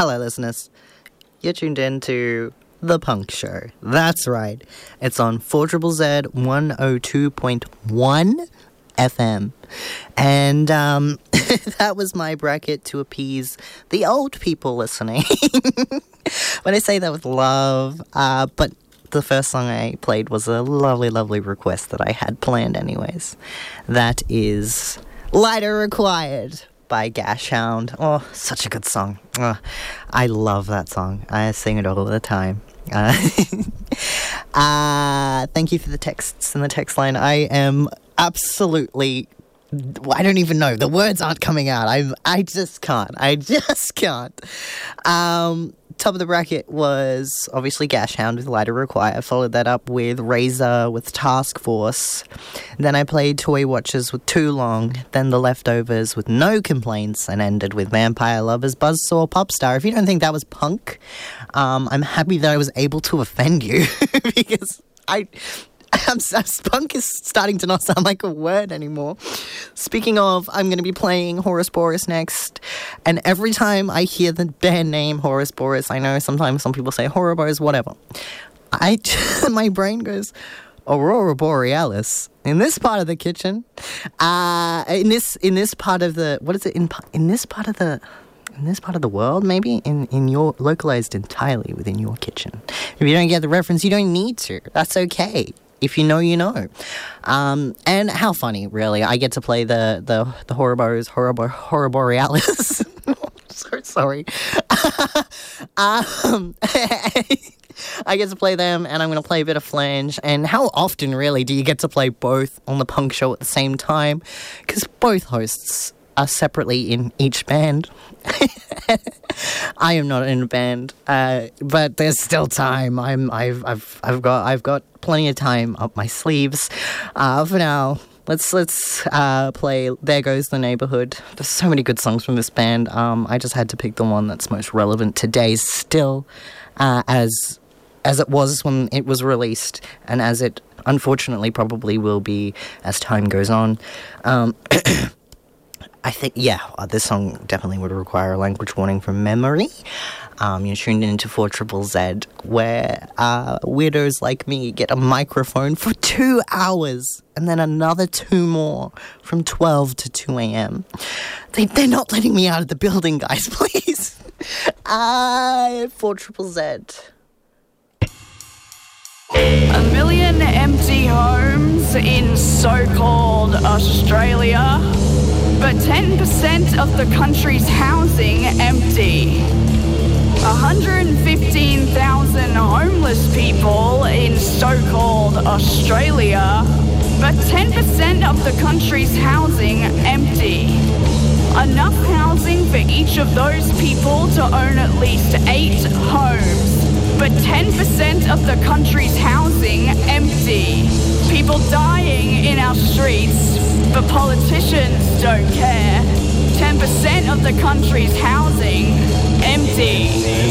Hello, listeners. You're tuned in to The Punk Show. That's right. It's on 4ZZZ 102.1 FM. And that was my bracket to appease the old people listening. When I say that with love, but the first song I played was a lovely, lovely request that I had planned anyways. That is Lighter Required by Gashhound. Oh, such a good song. Oh, I love that song. I sing it all the time. Thank you for the texts in the text line. I am absolutely... I don't even know. The words aren't coming out. I just can't. Top of the bracket was obviously Gashhound with Lighter Require. Followed that up with Razor with Task Force. Then I played Toy Watchers with Too Long. Then The Leftovers with No Complaints. And ended with Vampire Lovers Buzzsaw Popstar. If you don't think that was punk, I'm happy that I was able to offend you. Because punk is starting to not sound like a word anymore. Speaking of, I'm going to be playing Horus Boreas next, and every time I hear the band name Horus Boreas, I know sometimes some people say Horribos, whatever, my brain goes, Aurora Borealis. In this part of the kitchen, in this part of the, what is it, in this part of the world, maybe? In your, localized entirely within your kitchen. If you don't get the reference, you don't need to. That's okay. If you know, you know. And how funny, really. I get to play the Horror Borealis. So sorry. I get to play them, and I'm going to play a bit of Flange. And how often, really, do you get to play both on the punk show at the same time? Because both hosts are separately in each band. I am not in a band, but there's still time. I've got plenty of time up my sleeves. For now, let's play There Goes the Neighborhood. There's so many good songs from this band. I just had to pick the one that's most relevant today, still, as it was when it was released, and as it unfortunately probably will be as time goes on. I think, this song definitely would require a language warning from memory. You're tuned into 4ZZZ, where weirdos like me get a microphone for 2 hours, and then another 2 more from 12 to 2 a.m. They're not letting me out of the building, guys, please. 4ZZZ. A million empty homes in so-called Australia, but 10% of the country's housing empty. 115,000 homeless people in so-called Australia, but 10% of the country's housing empty. Enough housing for each of those people to own at least 8 homes, but 10% of the country's housing empty. People dying in our streets, but politicians don't care. 10% of the country's housing empty.